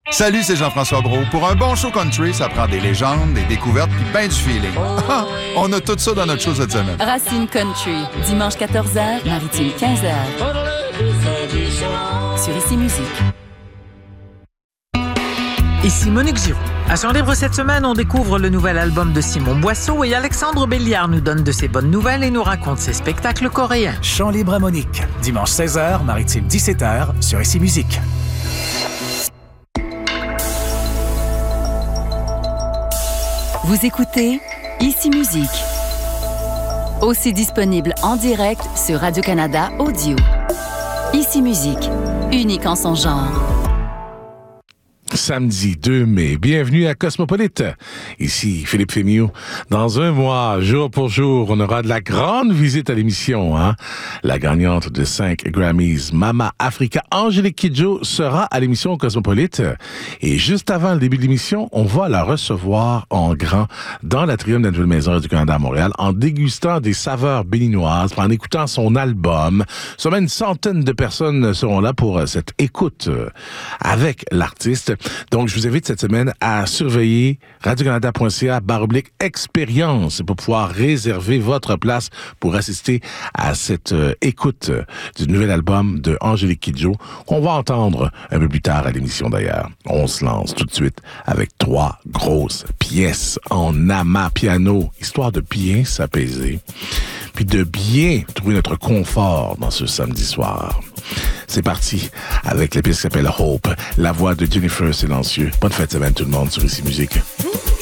Salut, c'est Jean-François Brault. Pour un bon show country, ça prend des légendes, des découvertes puis ben du feeling. On a tout ça dans notre show cette semaine. Racine Country, dimanche 14h, Maritime 15h. Sur Ici Musique. Ici Monique Giroux. À Chant Libre cette semaine, on découvre le nouvel album de Simon Boisseau et Alexandre Béliard nous donne de ses bonnes nouvelles et nous raconte ses spectacles coréens. Chant Libre à Monique, dimanche 16h, Maritime 17h, sur Ici Musique. Vous écoutez Ici Musique. Aussi disponible en direct sur Radio-Canada Audio. Ici Musique, unique en son genre. Samedi 2 mai. Bienvenue à Cosmopolite. Ici Philippe Fémiot. Dans un mois, jour pour jour, on aura de la grande visite à l'émission. La gagnante de 5 Grammys, Mama Africa, Angélique Kidjo, sera à l'émission Cosmopolite. Et juste avant le début de l'émission, on va la recevoir en grand dans l'atrium de la Nouvelle Maison du Canada à Montréal en dégustant des saveurs béninoises, en écoutant son album. Sûrement une centaine de personnes seront là pour cette écoute avec l'artiste. Donc, je vous invite cette semaine à surveiller radiocanada.ca/expérience pour pouvoir réserver votre place pour assister à cette écoute du nouvel album de Angélique Kidjo qu'on va entendre un peu plus tard à l'émission d'ailleurs. On se lance tout de suite avec 3 grosses pièces en ama piano, histoire de bien s'apaiser puis de bien trouver notre confort dans ce samedi soir. C'est parti avec la pièce qui s'appelle Hope, la voix de Jennifer Silencieux. Bonne fête de semaine tout le monde sur Ici Musique.